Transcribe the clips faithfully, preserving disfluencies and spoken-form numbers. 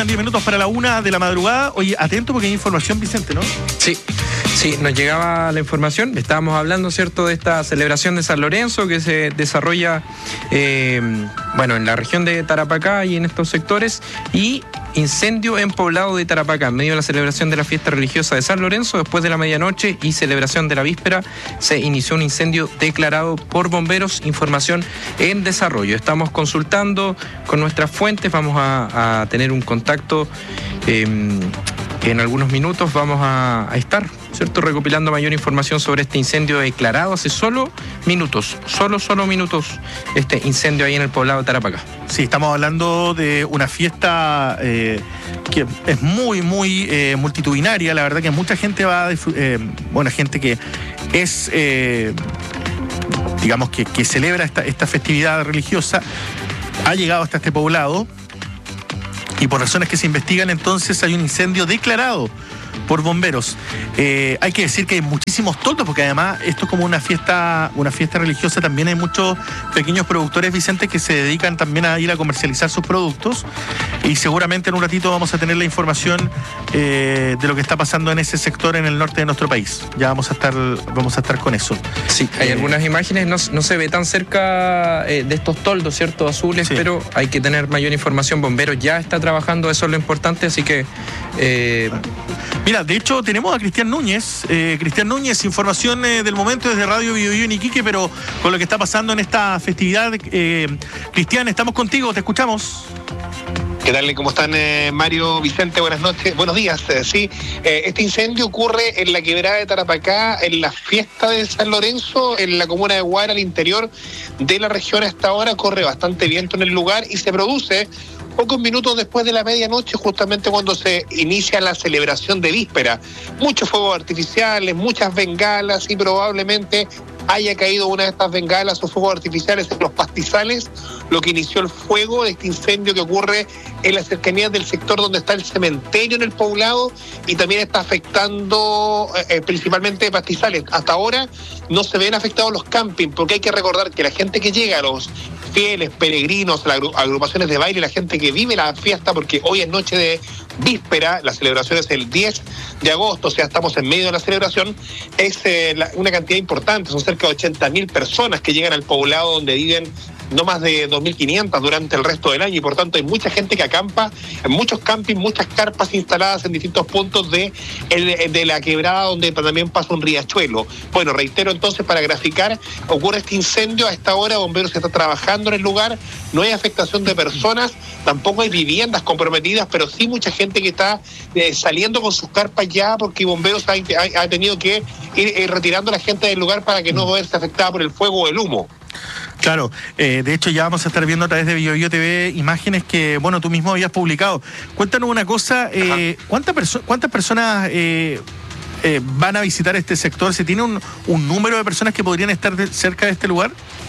diez minutos para la una de la madrugada. Oye, atento porque hay información, Vicente, ¿no? Sí, sí, nos llegaba la información. Estábamos hablando, ¿cierto?, de esta celebración de San Lorenzo que se desarrolla, eh, bueno, en la región de Tarapacá y en estos sectores. Y incendio en poblado de Tarapacá. En medio de la celebración de la fiesta religiosa de San Lorenzo, después de la medianoche y celebración de la víspera, se inició un incendio declarado por bomberos. Información en desarrollo. Estamos consultando con nuestras fuentes. Vamos a, a tener un contacto eh, en algunos minutos. Vamos a, a estar, ¿cierto?, recopilando mayor información sobre este incendio declarado hace solo minutos, solo, solo minutos, este incendio ahí en el poblado de Tarapacá. Sí, estamos hablando de una fiesta eh, que es muy, muy eh, multitudinaria. La verdad que mucha gente va, a eh, bueno, gente que es, eh, digamos, que, que celebra esta, esta festividad religiosa, ha llegado hasta este poblado y por razones que se investigan, entonces hay un incendio declarado por bomberos. Eh, hay que decir que hay muchísimos toldos, porque además esto es como una fiesta, una fiesta religiosa. También hay muchos pequeños productores, Vicente, que se dedican también a ir a comercializar sus productos, y seguramente en un ratito vamos a tener la información eh, de lo que está pasando en ese sector en el norte de nuestro país. Ya vamos a estar, vamos a estar con eso. Sí, hay eh, algunas imágenes, no, no se ve tan cerca eh, de estos toldos, ¿cierto?, azules, sí. Pero hay que tener mayor información. Bomberos ya está trabajando, eso es lo importante, así que... Eh, Mira, de hecho tenemos a Cristian Núñez. Eh, Cristian Núñez, información eh, del momento desde Radio Biobío en Iquique, pero con lo que está pasando en esta festividad. Eh, Cristian, estamos contigo, te escuchamos. ¿Qué tal? ¿Cómo están, eh, Mario, Vicente? Buenas noches, buenos días. Eh, sí, eh, este incendio ocurre en la quebrada de Tarapacá, en la fiesta de San Lorenzo, en la comuna de Guara, al interior de la región. Hasta ahora corre bastante viento en el lugar y se produce pocos minutos después de la medianoche, justamente cuando se inicia la celebración de víspera. Muchos fuegos artificiales, muchas bengalas, y probablemente haya caído una de estas bengalas o fuegos artificiales en los pastizales, lo que inició el fuego de este incendio que ocurre en las cercanías del sector donde está el cementerio en el poblado, y también está afectando eh, principalmente pastizales. Hasta ahora no se ven afectados los campings, porque hay que recordar que la gente que llega, a los fieles, peregrinos, las agrupaciones de baile, la gente que vive la fiesta, porque hoy es noche de víspera, la celebración es el diez de agosto, o sea, estamos en medio de la celebración, es eh, la, una cantidad importante, son cerca de ochenta mil personas que llegan al poblado, donde viven no más de dos mil quinientas durante el resto del año, y por tanto hay mucha gente que acampa en muchos campings, muchas carpas instaladas en distintos puntos de, de la quebrada, donde también pasa un riachuelo. Bueno, reitero entonces, para graficar, ocurre este incendio a esta hora, bomberos está trabajando en el lugar, no hay afectación de personas, tampoco hay viviendas comprometidas, pero sí mucha gente que está eh, saliendo con sus carpas ya, porque bomberos ha, ha, ha tenido que ir eh, retirando a la gente del lugar para que no verse afectada por el fuego o el humo. Claro, eh, de hecho ya vamos a estar viendo a través de Biobío T V imágenes que, bueno, tú mismo habías publicado. Cuéntanos una cosa, eh, ¿cuántas, perso- cuántas personas eh, eh, van a visitar este sector? ¿Se tiene un, un número de personas que podrían estar de, cerca de este lugar?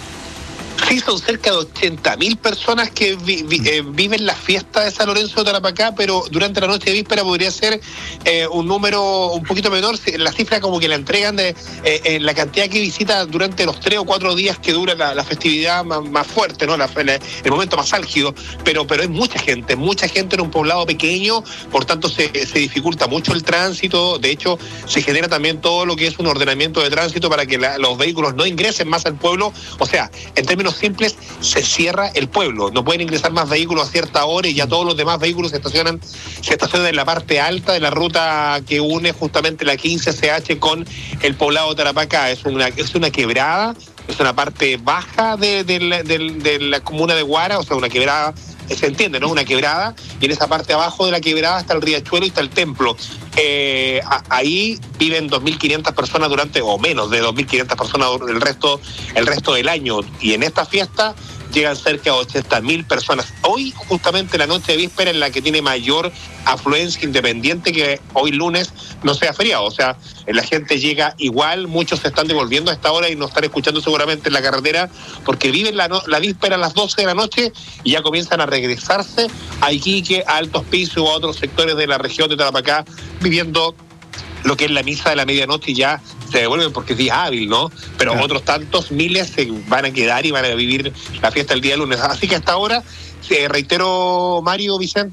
Sí, son cerca de ochenta mil personas que vi, vi, eh, viven la fiesta de San Lorenzo de Tarapacá, pero durante la noche de víspera podría ser eh, un número un poquito menor. La cifra como que la entregan de eh, eh, la cantidad que visita durante los tres o cuatro días que dura la, la festividad más, más fuerte, ¿no? La, la, el momento más álgido, pero pero hay mucha gente, mucha gente en un poblado pequeño, por tanto se, se dificulta mucho el tránsito. De hecho, se genera también todo lo que es un ordenamiento de tránsito para que la, los vehículos no ingresen más al pueblo. O sea, en términos simples, se cierra el pueblo, no pueden ingresar más vehículos a cierta hora, y ya todos los demás vehículos se estacionan, se estacionan en la parte alta de la ruta que une justamente la quince C H con el poblado de Tarapacá. Es una, es una quebrada, es una parte baja de, de, de, de, de la comuna de Guara, o sea, una quebrada, se entiende, ¿no? Una quebrada, y en esa parte abajo de la quebrada está el riachuelo y está el templo. Eh, a, ahí viven dos mil quinientas personas durante, o menos de dos mil quinientas personas el resto, el resto del año, y en esta fiesta llegan cerca de ochenta mil personas. Hoy, justamente la noche de víspera, en la que tiene mayor afluencia, independiente que hoy lunes no sea feriado. O sea, la gente llega igual, muchos se están devolviendo a esta hora y nos están escuchando seguramente en la carretera, porque viven la, no, la víspera a las doce de la noche y ya comienzan a regresarse a Iquique, a Altos Pisos o a otros sectores de la región de Tarapacá, viviendo lo que es la misa de la medianoche, y ya se devuelven porque es día hábil, ¿no? Pero claro, otros tantos miles se van a quedar y van a vivir la fiesta el día lunes. Así que hasta ahora, eh, reitero, Mario, Vicente,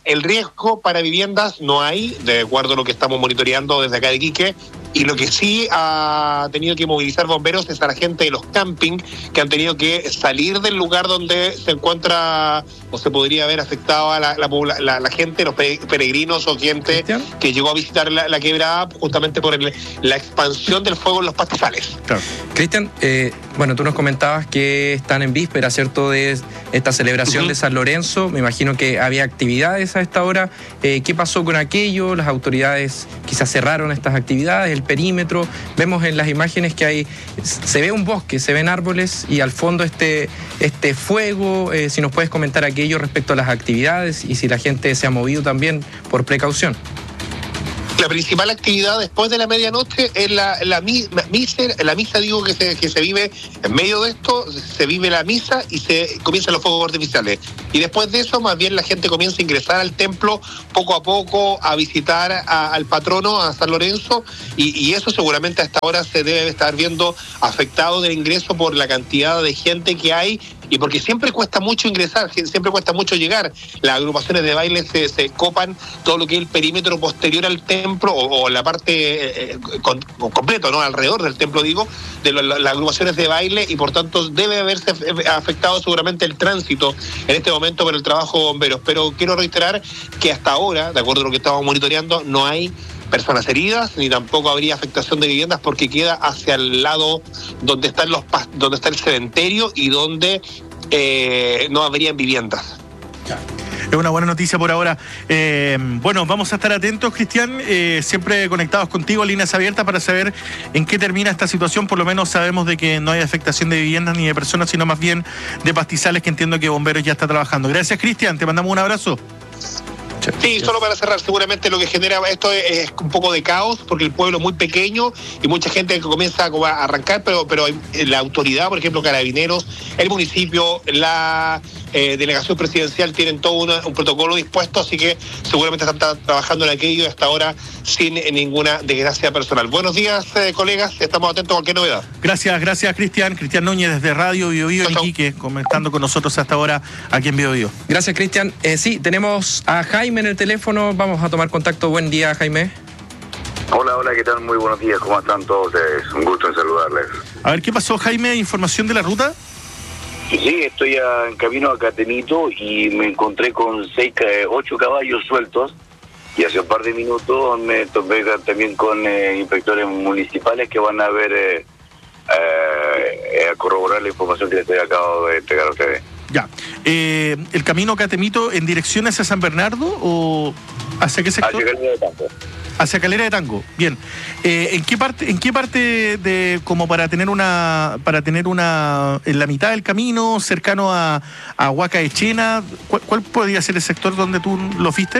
el riesgo para viviendas no hay, de acuerdo a lo que estamos monitoreando desde acá de Iquique. Y lo que sí ha tenido que movilizar bomberos es a la gente de los camping que han tenido que salir del lugar donde se encuentra o se podría haber afectado a la, la, la, la gente, los peregrinos o gente ¿Cristian? que llegó a visitar la, la quebrada justamente por el, la expansión del fuego en los pastizales. Claro. Cristian, eh, bueno, tú nos comentabas que están en víspera, ¿cierto?, de esta celebración uh-huh. de San Lorenzo. Me imagino que había actividades a esta hora. Eh, ¿Qué pasó con aquello? Las autoridades quizás cerraron estas actividades, el perímetro. Vemos en las imágenes que hay, se ve un bosque, se ven árboles y al fondo este, este fuego. Eh, si nos puedes comentar aquello respecto a las actividades y si la gente se ha movido también por precaución. La principal actividad después de la medianoche es la, la, misa, la misa, digo, que se, que se vive en medio de esto, se vive la misa y se comienzan los fuegos artificiales. Y después de eso, más bien la gente comienza a ingresar al templo poco a poco, a visitar a, al patrono, a San Lorenzo, y, y eso seguramente hasta ahora se debe estar viendo afectado del ingreso por la cantidad de gente que hay y porque siempre cuesta mucho ingresar, siempre cuesta mucho llegar. Las agrupaciones de baile se, se copan todo lo que es el perímetro posterior al templo o, o la parte eh, con, con completo, ¿no? Alrededor del templo, digo, de lo, las agrupaciones de baile y por tanto debe haberse afectado seguramente el tránsito en este momento por el trabajo de bomberos. Pero quiero reiterar que hasta ahora, de acuerdo a lo que estamos monitoreando, no hay personas heridas, ni tampoco habría afectación de viviendas porque queda hacia el lado donde están los donde está el cementerio y donde eh, no habrían viviendas. Es una buena noticia por ahora. Eh, bueno, vamos a estar atentos, Cristian, eh, siempre conectados contigo, líneas abiertas para saber en qué termina esta situación. Por lo menos sabemos de que no hay afectación de viviendas ni de personas, sino más bien de pastizales, que entiendo que Bomberos ya está trabajando. Gracias, Cristian, te mandamos un abrazo. Sí, solo para cerrar, seguramente lo que genera esto es, es un poco de caos, porque el pueblo es muy pequeño y mucha gente que comienza a arrancar, pero, pero la autoridad, por ejemplo, Carabineros, el municipio, la eh, delegación presidencial tienen todo una, un protocolo dispuesto, así que seguramente están trabajando en aquello y hasta ahora sin ninguna desgracia personal. Buenos días, eh, colegas, estamos atentos a cualquier novedad. Gracias, gracias, Cristian. Cristian Núñez desde Radio Bio Bio en Iquique, comentando con nosotros hasta ahora aquí en Bio Bio. Gracias, Cristian. Eh, sí, tenemos a Jaime en el teléfono, vamos a tomar contacto. Buen día, Jaime. Hola, hola, ¿qué tal? Muy buenos días, ¿cómo están todos ustedes? Un gusto en saludarles. A ver, ¿qué pasó, Jaime? ¿Información de la ruta? Sí, estoy a, en camino a Catemito y me encontré con seis, ocho caballos sueltos y hace un par de minutos me topé también con eh, inspectores municipales que van a ver, eh, eh, a corroborar la información que les acabo de entregar a ustedes. Ya. Eh, ¿El camino Catemito en dirección hacia San Bernardo o hacia qué sector? Hacia Calera de Tango. Hacia Calera de Tango. Bien. Eh, ¿En qué parte, en qué parte de, como para tener una, para tener una, en la mitad del camino, cercano a, a Huaca Echena, ¿cuál, cuál podría ser el sector donde tú lo viste?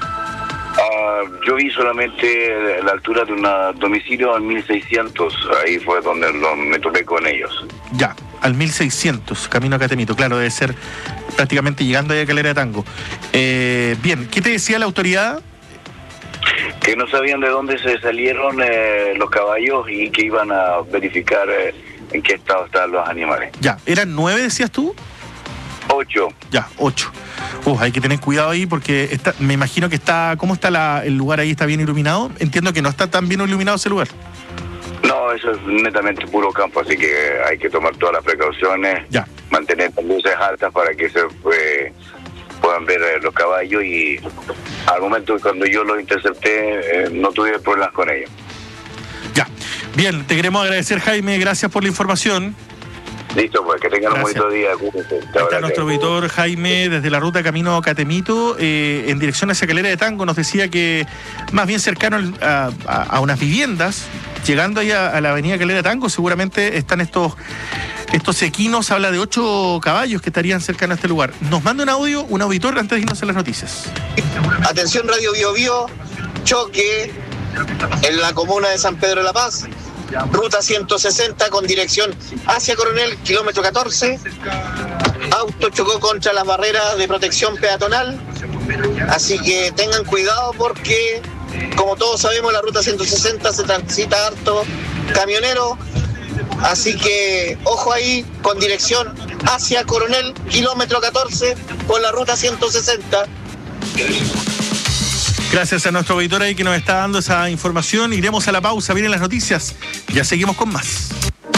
Uh, yo vi solamente la altura de un domicilio al mil seiscientos, ahí fue donde lo, me topé con ellos. Ya, al mil seiscientos, camino a Catemito, claro, debe ser prácticamente llegando ahí a Calera de Tango. Eh, bien, ¿qué te decía la autoridad? Que no sabían de dónde se salieron eh, los caballos y que iban a verificar eh, en qué estado estaban los animales. Ya, ¿eran nueve, decías tú? Ocho. Ya, ocho. Uf, hay que tener cuidado ahí porque está, me imagino que está, ¿cómo está la, el lugar ahí? ¿Está bien iluminado? Entiendo que no está tan bien iluminado ese lugar. No, eso es netamente puro campo, así que hay que tomar todas las precauciones, ya. Mantener las luces altas para que se eh, puedan ver eh, los caballos y al momento que cuando yo los intercepté eh, no tuve problemas con ellos. Ya, bien, te queremos agradecer, Jaime, gracias por la información. Listo, pues, que tengan Gracias. Un bonito día. Ahí está nuestro auditor Jaime desde la ruta Camino Catemito, eh, en dirección hacia Calera de Tango. Nos decía que más bien cercano a, a, a unas viviendas, llegando ahí a, a la avenida Calera de Tango, seguramente están estos, estos equinos, habla de ocho caballos que estarían cercanos a este lugar. Nos manda un audio, un auditor, antes de irnos a las noticias. Atención, Radio Bio Bio, choque en la comuna de San Pedro de la Paz. Ruta ciento sesenta con dirección hacia Coronel, kilómetro catorce. Auto chocó contra las barreras de protección peatonal. Así que tengan cuidado porque, como todos sabemos, la ruta ciento sesenta se transita harto camionero. Así que ojo ahí, con dirección hacia Coronel, kilómetro catorce, por la ruta ciento sesenta. Gracias a nuestro auditor ahí que nos está dando esa información. Iremos a la pausa, vienen las noticias. Ya seguimos con más.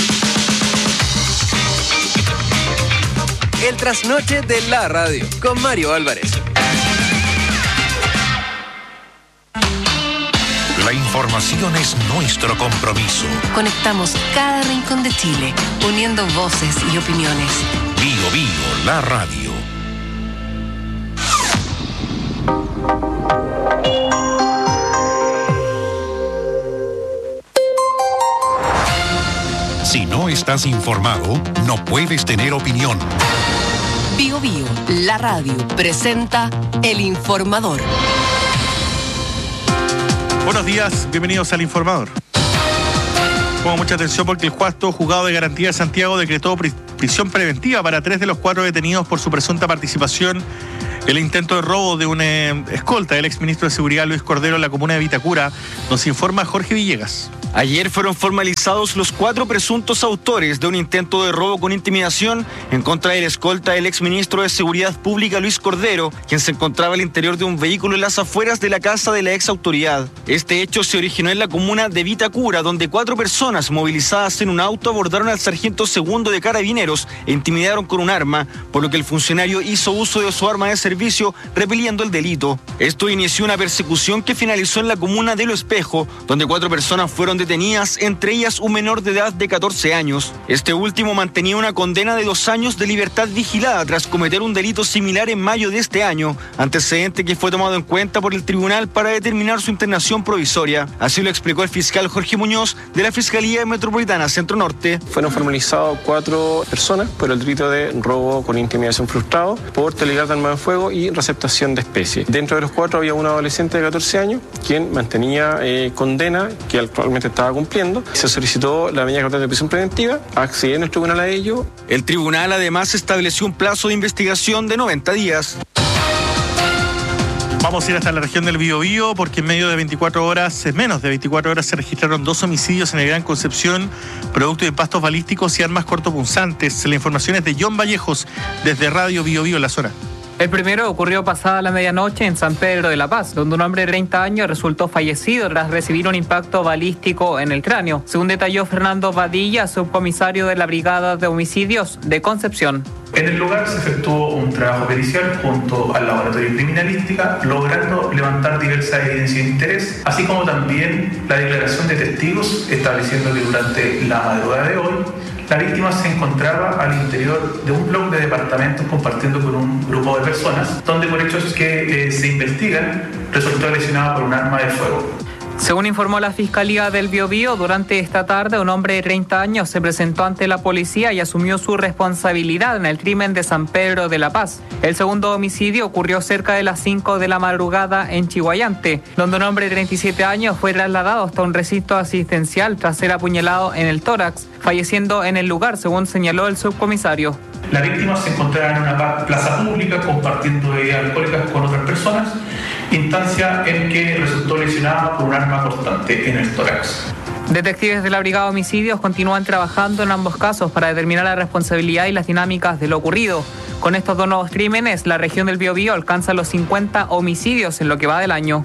El trasnoche de la radio con Mario Álvarez. La información es nuestro compromiso. Conectamos cada rincón de Chile, uniendo voces y opiniones. Bio Bio, la radio. Si no estás informado, no puedes tener opinión. Bio Bio, la radio, presenta El Informador. Buenos días, bienvenidos al Informador. Pongo mucha atención porque el cuarto juzgado de garantía de Santiago decretó prisión preventiva para tres de los cuatro detenidos por su presunta participación en el intento de robo de una escolta del exministro de Seguridad Luis Cordero en la comuna de Vitacura. Nos informa Jorge Villegas. Ayer fueron formalizados los cuatro presuntos autores de un intento de robo con intimidación en contra del escolta del exministro de Seguridad Pública Luis Cordero, quien se encontraba al interior de un vehículo en las afueras de la casa de la ex autoridad. Este hecho se originó en la comuna de Vitacura, donde cuatro personas movilizadas en un auto abordaron al sargento segundo de Carabineros e intimidaron con un arma, por lo que el funcionario hizo uso de su arma de servicio, repeliendo el delito. Esto inició una persecución que finalizó en la comuna de Lo Espejo, donde cuatro personas fueron detenidas, entre ellas un menor de edad de catorce años. Este último mantenía una condena de dos años de libertad vigilada tras cometer un delito similar en mayo de este año, antecedente que fue tomado en cuenta por el tribunal para determinar su internación provisoria. Así lo explicó el fiscal Jorge Muñoz de la Fiscalía Metropolitana Centro Norte. Fueron formalizados cuatro personas por el delito de robo con intimidación frustrado, porte ilegal de arma de fuego y receptación de especie. Dentro de los cuatro había un adolescente de catorce años quien mantenía eh, condena que actualmente estaba cumpliendo. Se solicitó la medida cautelar de prisión preventiva, accedió en el tribunal a ello. El tribunal además estableció un plazo de investigación de noventa días. Vamos a ir hasta la región del Biobío porque en medio de veinticuatro horas, menos de veinticuatro horas, se registraron dos homicidios en el Gran Concepción, producto de impactos balísticos y armas cortopunzantes. La información es de John Vallejos, desde Radio Biobío en la zona. El primero ocurrió pasada la medianoche en San Pedro de la Paz, donde un hombre de treinta años resultó fallecido tras recibir un impacto balístico en el cráneo, según detalló Fernando Badilla, subcomisario de la Brigada de Homicidios de Concepción. En el lugar se efectuó un trabajo pericial junto al laboratorio de criminalística, logrando levantar diversas evidencias de interés, así como también la declaración de testigos, estableciendo que durante la madrugada de hoy la víctima se encontraba al interior de un bloque de departamentos compartiendo con un grupo de personas, donde por hechos que eh, se investigan resultó lesionado por un arma de fuego. Según informó la Fiscalía del Biobío, durante esta tarde un hombre de treinta años se presentó ante la policía y asumió su responsabilidad en el crimen de San Pedro de la Paz. El segundo homicidio ocurrió cerca de las cinco de la madrugada en Chihuayante, donde un hombre de treinta y siete años fue trasladado hasta un recinto asistencial tras ser apuñalado en el tórax, falleciendo en el lugar, según señaló el subcomisario. La víctima se encontraba en una plaza pública compartiendo bebidas alcohólicas con otras personas, instancia en que resultó lesionada por un arma cortante en el tórax. Detectives de la Brigada de Homicidios continúan trabajando en ambos casos para determinar la responsabilidad y las dinámicas de lo ocurrido. Con estos dos nuevos crímenes, la región del Biobío alcanza los cincuenta homicidios en lo que va del año.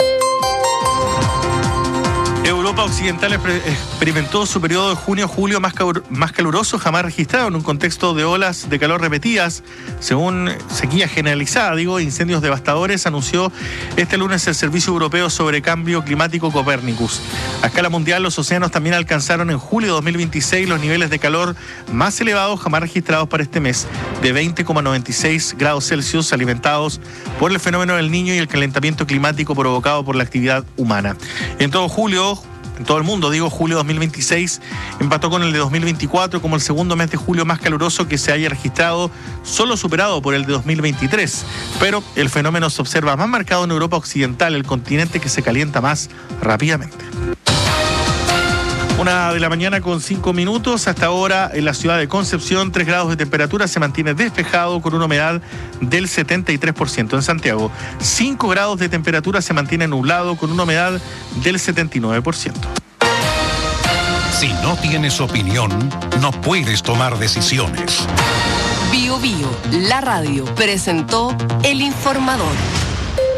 Europa Occidental experimentó su periodo de junio-julio más, más caluroso jamás registrado en un contexto de olas de calor repetidas, según sequía generalizada, digo, incendios devastadores, anunció este lunes el Servicio Europeo sobre Cambio Climático Copernicus. A escala mundial, los océanos también alcanzaron en julio de dos mil veintiséis los niveles de calor más elevados jamás registrados para este mes, de veinte coma noventa y seis grados Celsius, alimentados por el fenómeno del Niño y el calentamiento climático provocado por la actividad humana. En todo julio, en todo el mundo, digo, julio dos mil veintiséis empató con el de dos mil veinticuatro como el segundo mes de julio más caluroso que se haya registrado, solo superado por el de dos mil veintitrés. Pero el fenómeno se observa más marcado en Europa Occidental, el continente que se calienta más rápidamente. Una de la mañana con cinco minutos. Hasta ahora en la ciudad de Concepción, tres grados de temperatura, se mantiene despejado con una humedad del setenta y tres por ciento. En Santiago, cinco grados de temperatura, se mantiene nublado con una humedad del setenta y nueve por ciento. Si no tienes opinión, no puedes tomar decisiones. Bio Bio, la radio, presentó El Informador.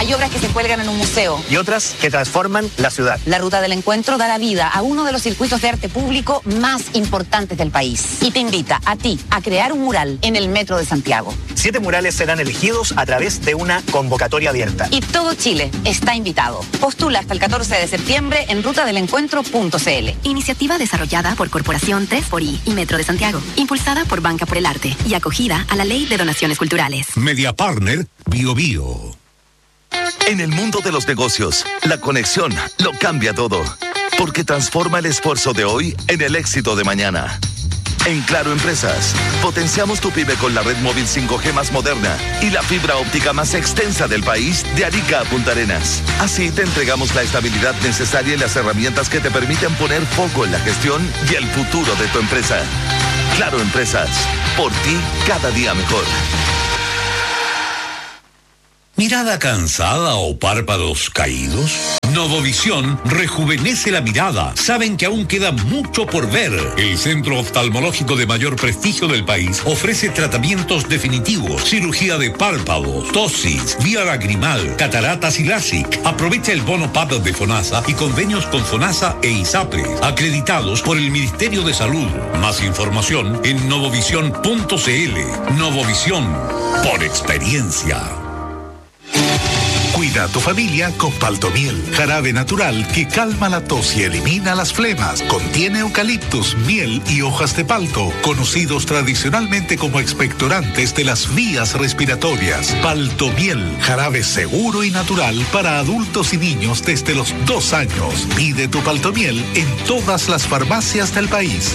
Hay obras que se cuelgan en un museo. Y otras que transforman la ciudad. La Ruta del Encuentro dará vida a uno de los circuitos de arte público más importantes del país. Y te invita a ti a crear un mural en el Metro de Santiago. Siete murales serán elegidos a través de una convocatoria abierta. Y todo Chile está invitado. Postula hasta el catorce de septiembre en ruta del encuentro punto c l. Iniciativa desarrollada por Corporación tres por I y Metro de Santiago. Impulsada por Banca por el Arte y acogida a la Ley de Donaciones Culturales. Media Partner Bio Bio. En el mundo de los negocios, la conexión lo cambia todo, porque transforma el esfuerzo de hoy en el éxito de mañana. En Claro Empresas, potenciamos tu pyme con la red móvil cinco G más moderna y la fibra óptica más extensa del país, de Arica a Punta Arenas. Así te entregamos la estabilidad necesaria y las herramientas que te permiten poner foco en la gestión y el futuro de tu empresa. Claro Empresas, por ti cada día mejor. ¿Mirada cansada o párpados caídos? Novovisión rejuvenece la mirada. Saben que aún queda mucho por ver. El centro oftalmológico de mayor prestigio del país ofrece tratamientos definitivos, cirugía de párpados, tosis, vía lagrimal, cataratas y LASIK. Aprovecha el bono P A D de FONASA y convenios con FONASA e ISAPRE, acreditados por el Ministerio de Salud. Más información en novovisión punto c l. Novovisión, por experiencia. Cuida a tu familia con Paltomiel, jarabe natural que calma la tos y elimina las flemas. Contiene eucaliptus, miel y hojas de palto, conocidos tradicionalmente como expectorantes de las vías respiratorias. Paltomiel, jarabe seguro y natural para adultos y niños desde los dos años. Pide tu Paltomiel en todas las farmacias del país.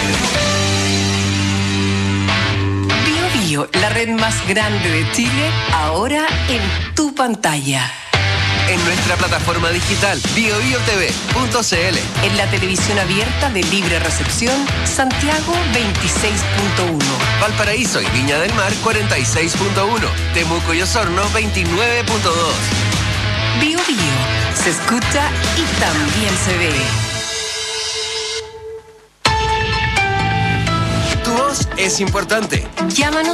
La red más grande de Chile, ahora en tu pantalla. En nuestra plataforma digital bio bio t v punto c l. En la televisión abierta de libre recepción, Santiago veintiséis punto uno. Valparaíso y Viña del Mar cuarenta y seis punto uno. Temuco y Osorno veintinueve punto dos. Bio Bio, se escucha y también se ve. Tu voz es importante. Llámanos